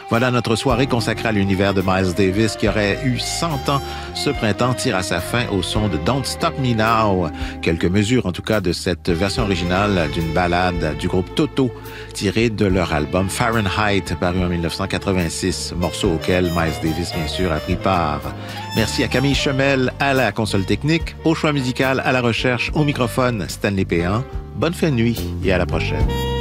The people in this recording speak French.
Voilà, notre soirée consacrée à l'univers de Miles Davis qui aurait eu 100 ans ce printemps tire à sa fin au son de Don't Stop Me Now. Quelques mesures en tout cas de cette version originale d'une ballade du groupe Toto tirée de leur album Fahrenheit paru en 1986, morceau auquel Miles Davis bien sûr a pris part. Merci à Camille Chemel à la console technique, au choix musical, à la recherche, au microphone Stanley Péan. Bonne fin de nuit et à la prochaine.